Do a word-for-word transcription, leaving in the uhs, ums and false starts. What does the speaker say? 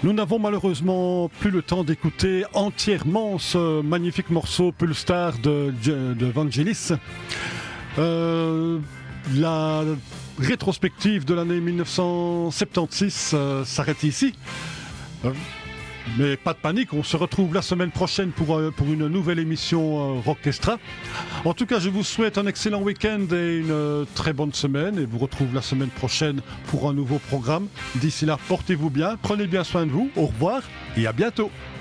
Nous n'avons malheureusement plus le temps d'écouter entièrement ce magnifique morceau Pulsar de, de Vangelis. Euh, la rétrospective de l'année mille neuf cent soixante-seize euh, s'arrête ici. Euh, mais pas de panique, on se retrouve la semaine prochaine pour, euh, pour une nouvelle émission euh, Rockestra. En tout cas, je vous souhaite un excellent week-end et une euh, très bonne semaine. Et vous retrouve la semaine prochaine pour un nouveau programme. D'ici là, portez-vous bien, prenez bien soin de vous. Au revoir et à bientôt.